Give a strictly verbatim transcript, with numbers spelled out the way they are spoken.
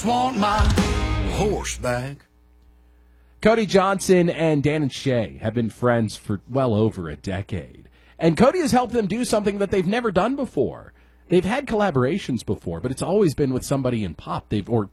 just want my horse back. Cody Johnson and Dan and Shay have been friends for well over a decade. And Cody has helped them do something that they've never done before. They've had collaborations before, but it's always been with somebody in pop. They've or